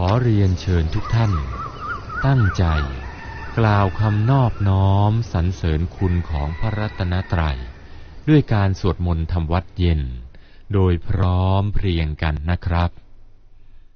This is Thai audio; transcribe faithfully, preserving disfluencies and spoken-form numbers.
อเรียนเชิญทุกท่านตั้งใจกล่าวคำนอบน้อมสรรเสริญคุณของพระรัตนตรัยด้วยการสวดมนต์ทำวัดเย็นโดยพร้อมเพรียงกันนะครับ